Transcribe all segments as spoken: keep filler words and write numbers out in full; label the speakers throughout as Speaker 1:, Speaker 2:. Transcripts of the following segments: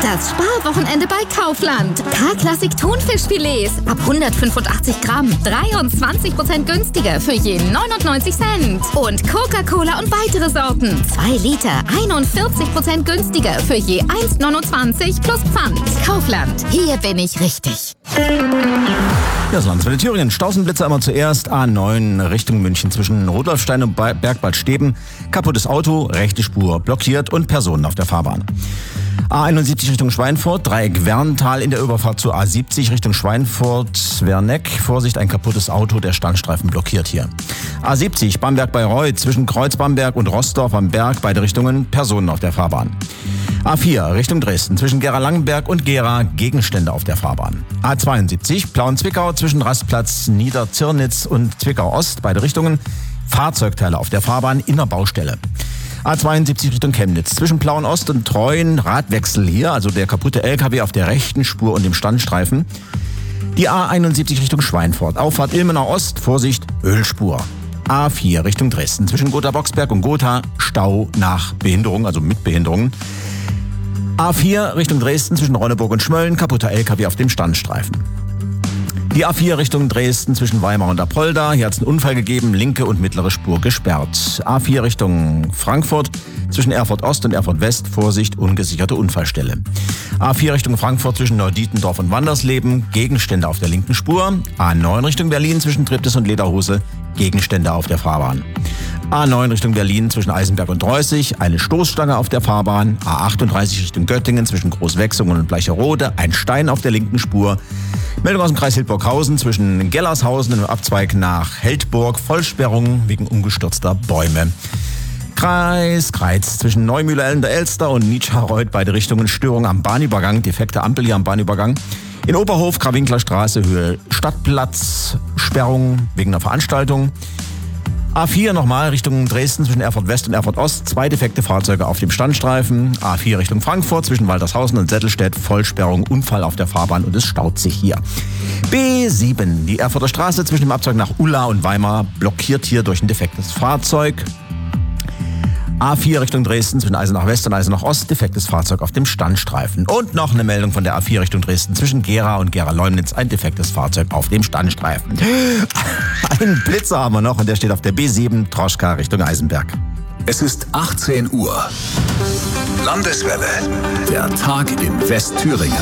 Speaker 1: Das Sparwochenende bei Kaufland. K-Klassik Thunfischfilets ab hundertfünfundachtzig Gramm. dreiundzwanzig Prozent günstiger für je neunundneunzig Cent. Und Coca-Cola und weitere Sorten. zwei Liter, einundvierzig Prozent günstiger für je eins neunundzwanzig plus Pfand. Kaufland, hier bin ich richtig.
Speaker 2: Ja, das Landeswelle Thüringen. Stausenblitzer immer zuerst. A neun Richtung München zwischen Rudolfstein und Bergbad Steben. Kaputtes Auto, rechte Spur blockiert und Personen auf der Fahrbahn. A einundsiebzig Richtung Schweinfurt, Dreieck Werntal in der Überfahrt zu A siebzig Richtung Schweinfurt-Werneck. Vorsicht, ein kaputtes Auto, der Standstreifen blockiert hier. A siebzig Bamberg bei Reuth zwischen Kreuz Bamberg und Rossdorf am Berg, beide Richtungen, Personen auf der Fahrbahn. A vier Richtung Dresden zwischen Gera-Langenberg und Gera, Gegenstände auf der Fahrbahn. A zweiundsiebzig Plauen-Zwickau zwischen Rastplatz Niederzirnitz und Zwickau-Ost, beide Richtungen, Fahrzeugteile auf der Fahrbahn in der Baustelle. A zweiundsiebzig Richtung Chemnitz zwischen Plauen-Ost und Treuen, Radwechsel hier, also der kaputte L K W auf der rechten Spur und dem Standstreifen. Die A einundsiebzig Richtung Schweinfurt, Auffahrt Ilmenau Ost, Vorsicht, Ölspur. A vier Richtung Dresden zwischen Gotha-Boxberg und Gotha, Stau nach Behinderung, also mit Behinderungen. A vier Richtung Dresden zwischen Ronneburg und Schmölln, kaputter L K W auf dem Standstreifen. Die A vier Richtung Dresden zwischen Weimar und Apolda, hier hat es einen Unfall gegeben, linke und mittlere Spur gesperrt. A vier Richtung Frankfurt zwischen Erfurt Ost und Erfurt West, Vorsicht, ungesicherte Unfallstelle. A vier Richtung Frankfurt zwischen Neudietendorf und Wandersleben, Gegenstände auf der linken Spur. A neun Richtung Berlin zwischen Triptis und Lederhose, Gegenstände auf der Fahrbahn. A neun Richtung Berlin zwischen Eisenberg und Dreußig, eine Stoßstange auf der Fahrbahn. A achtunddreißig Richtung Göttingen zwischen Großwechsungen und Bleicherode, ein Stein auf der linken Spur. Meldung aus dem Kreis Hildburghausen zwischen Gellershausen und Abzweig nach Heldburg, Vollsperrung wegen umgestürzter Bäume. Kreis Kreiz zwischen Neumühle-Elster und Nietschareuth, beide Richtungen, Störung am Bahnübergang, defekte Ampel hier am Bahnübergang. In Oberhof, Krawinkeler Straße, Höhe Stadtplatz, Sperrung wegen einer Veranstaltung. A vier nochmal Richtung Dresden zwischen Erfurt West und Erfurt Ost, zwei defekte Fahrzeuge auf dem Standstreifen. A vier Richtung Frankfurt zwischen Waltershausen und Settelstedt, Vollsperrung, Unfall auf der Fahrbahn und es staut sich hier. B sieben, die Erfurter Straße zwischen dem Abzweig nach Ulla und Weimar, blockiert hier durch ein defektes Fahrzeug. A vier Richtung Dresden zwischen Eisenach West und Eisenach Ost, defektes Fahrzeug auf dem Standstreifen. Und noch eine Meldung von der A vier Richtung Dresden zwischen Gera und Gera-Leumnitz, ein defektes Fahrzeug auf dem Standstreifen. Ein Blitzer haben wir noch und der steht auf der B sieben, Troschka Richtung Eisenberg.
Speaker 3: Es ist achtzehn Uhr. Landeswelle, der Tag in Westthüringen.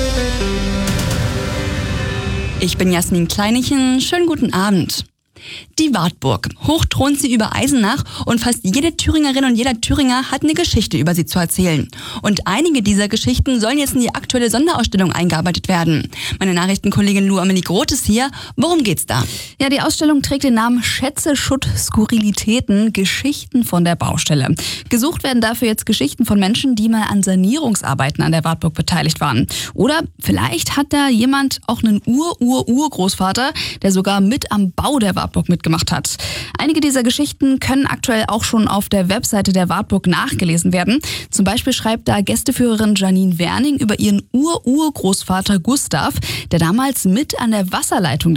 Speaker 4: Ich bin Jasmin Kleinichen, schönen guten Abend. Die Wartburg. Hoch thront sie über Eisenach und fast jede Thüringerin und jeder Thüringer hat eine Geschichte über sie zu erzählen. Und einige dieser Geschichten sollen jetzt in die aktuelle Sonderausstellung eingearbeitet werden. Meine Nachrichtenkollegin Lou Amelie Groth ist hier. Worum geht's da?
Speaker 5: Ja, die Ausstellung trägt den Namen Schätze, Schutt, Skurrilitäten, Geschichten von der Baustelle. Gesucht werden dafür jetzt Geschichten von Menschen, die mal an Sanierungsarbeiten an der Wartburg beteiligt waren. Oder vielleicht hat da jemand auch einen Ur-Ur-Urgroßvater, der sogar mit am Bau der Wartburg mitgemacht hat. Einige dieser Geschichten können aktuell auch schon auf der Webseite der Wartburg nachgelesen werden. Zum Beispiel schreibt da Gästeführerin Janine Werning über ihren Ur-Urgroßvater Gustav, der damals mit an der Wasserleitung